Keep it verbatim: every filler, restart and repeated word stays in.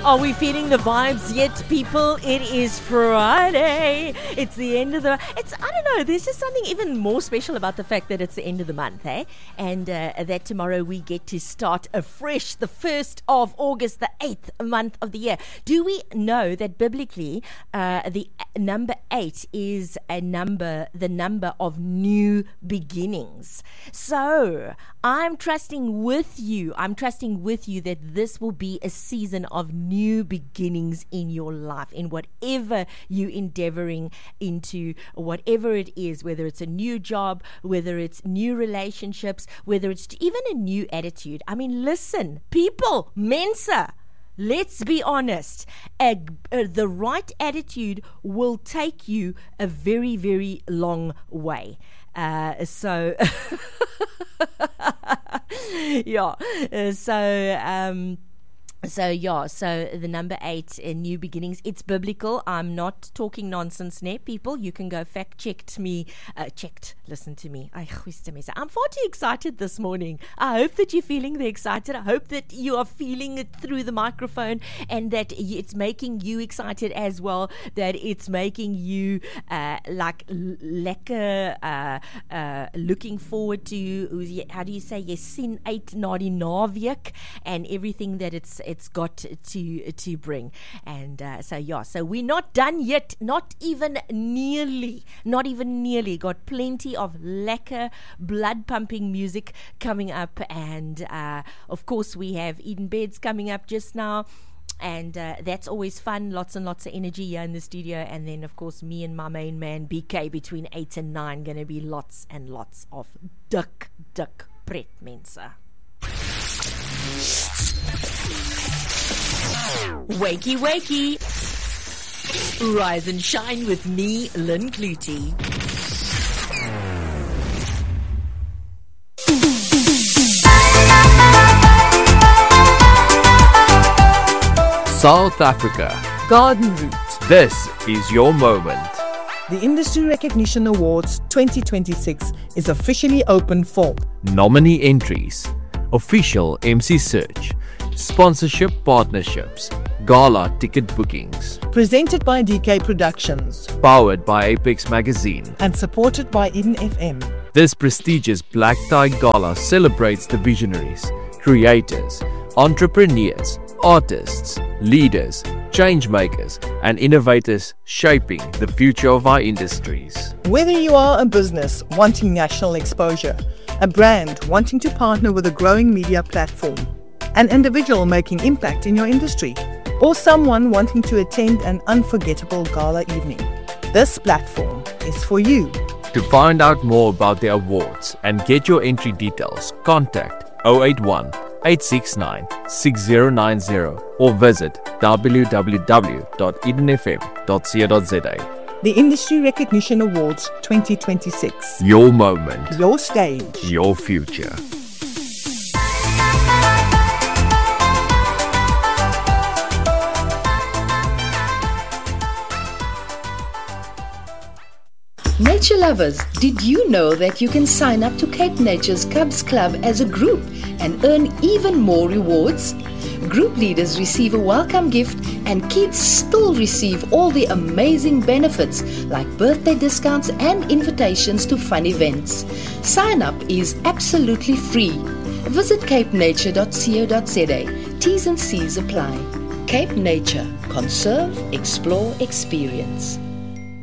Are we feeling the vibes yet, people? It is Friday. It's the end of the... It's, I don't know, there's just something even more special about the fact that it's the end of the month, eh? And uh, that tomorrow we get to start afresh, the first of August, the eighth month of the year. Do we know that biblically, uh, the number eight is a number, the number of new beginnings? So, I'm trusting with you, I'm trusting with you that this will be a season of new beginnings in your life, in whatever you're endeavoring into, whatever it is, whether it's a new job, whether it's new relationships, whether it's even a new attitude. I mean, listen, people, Mensa, let's be honest, a, uh, the right attitude will take you a very, very long way. Uh, so, yeah, uh, so, um, So, yeah, so the number eight, uh, new beginnings, it's biblical. I'm not talking nonsense, ne, people. You can go fact checked me, uh, checked, listen to me. I'm far too excited this morning. I hope that you're feeling the excited. I hope that you are feeling it through the microphone and that it's making you excited as well, that it's making you uh, like lekker, uh, uh, looking forward to, how do you say, jy sien uit na die naweek and everything that it's it's got to to bring. And uh, so yeah, so we're not done yet, not even nearly, not even nearly. Got plenty of lekker blood pumping music coming up, and uh, of course we have Eden Beds coming up just now. And uh, that's always fun, lots and lots of energy here in the studio. And then, of course, me and my main man, B K, between eight and nine, going to be lots and lots of dik, dik pret, mensa. Wakey, wakey. Rise and shine with me, Lynn Clutie. South Africa. Garden Route. This is your moment. The Industry Recognition Awards twenty twenty-six is officially open for nominee entries, official M C search, sponsorship partnerships, gala ticket bookings. Presented by D K Productions. Powered by Apex Magazine. And supported by Eden F M. This prestigious Black Tie Gala celebrates the visionaries, creators, entrepreneurs, artists, leaders, change makers, and innovators shaping the future of our industries. Whether you are a business wanting national exposure, a brand wanting to partner with a growing media platform, an individual making impact in your industry, or someone wanting to attend an unforgettable gala evening, this platform is for you. To find out more about the awards and get your entry details, contact zero eight one, eight six nine, six zero nine zero or visit w w w dot eden f m dot co dot z a. The Industry Recognition Awards twenty twenty-six. Your moment. Your stage. Your future. Nature lovers, did you know that you can sign up to Cape Nature's Cubs Club as a group and earn even more rewards? Group leaders receive a welcome gift and kids still receive all the amazing benefits like birthday discounts and invitations to fun events. Sign up is absolutely free. Visit cape nature dot co dot z a. T's and C's apply. Cape Nature. Conserve, explore, experience.